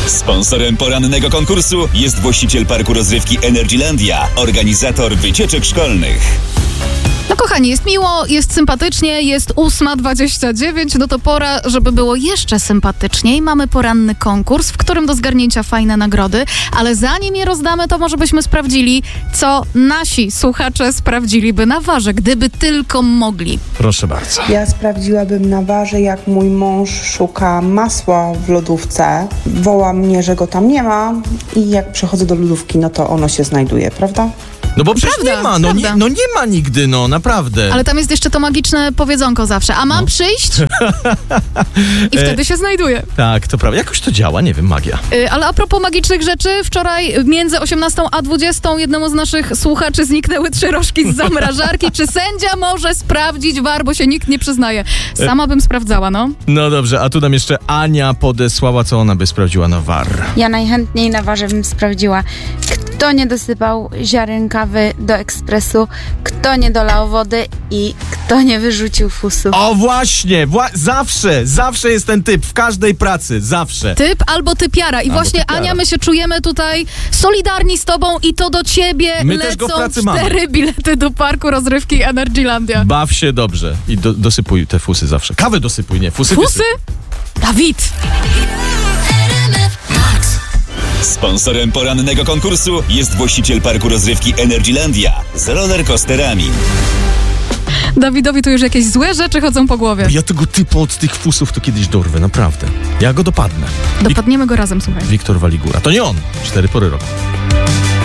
Sponsorem porannego konkursu jest właściciel parku rozrywki Energylandia, organizator wycieczek szkolnych. No kochani, jest miło, jest sympatycznie, jest 8:29, no to pora, żeby było jeszcze sympatyczniej. Mamy poranny konkurs, w którym do zgarnięcia fajne nagrody, ale zanim je rozdamy, to może byśmy sprawdzili, co nasi słuchacze sprawdziliby na warze, gdyby tylko mogli. Proszę bardzo. Ja sprawdziłabym na warze, jak mój mąż szuka masła w lodówce. Woła mnie, że go tam nie ma i jak przychodzę do lodówki, no to ono się znajduje, prawda? No bo przecież Prawda, nie ma, prawda. nie ma nigdy, naprawdę. Ale tam jest jeszcze to magiczne powiedzonko zawsze. A mam przyjść? I wtedy się znajduje. Tak, to prawda. Jakoś to działa, nie wiem, magia. Ale a propos magicznych rzeczy, wczoraj między 18 a 20 jednemu z naszych słuchaczy zniknęły 3 rożki z zamrażarki. Czy sędzia może sprawdzić war, bo się nikt nie przyznaje? Sama bym sprawdzała, no. No dobrze, a tu nam jeszcze Ania podesłała, co ona by sprawdziła na war. Ja najchętniej na warze bym sprawdziła, kto nie dosypał ziaren kawy do ekspresu, kto nie dolał wody i kto nie wyrzucił fusu. O właśnie, zawsze jest ten typ, w każdej pracy, zawsze. Typ albo typiara. I właśnie, typiara. Ania, my się czujemy tutaj solidarni z tobą i to do ciebie My też go w lecą pracy 4 mamy. bilety do parku rozrywki Energylandia. Baw się dobrze i dosypuj te fusy zawsze. Kawę dosypuj, nie, fusy Fusy? wysypuj. Dawid! Sponsorem porannego konkursu jest właściciel parku rozrywki Energylandia z rollercoasterami. Dawidowi tu już jakieś złe rzeczy chodzą po głowie. Ja tego typu od tych fusów to kiedyś dorwę, naprawdę. Ja go dopadnę. Dopadniemy go razem, słuchaj. Wiktor Waligura. To nie on. 4 pory roku.